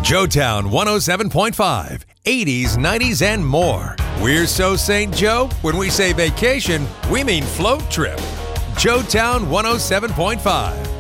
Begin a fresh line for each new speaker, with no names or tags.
Joetown 107.5, 80s, 90s, and more. We're so St. Joe, when we say vacation, we mean float trip. Joetown 107.5.